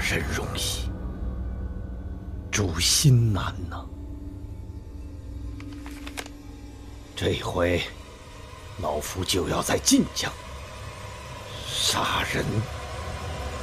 人容易，诛心难呐。这回，老夫就要在晋江杀人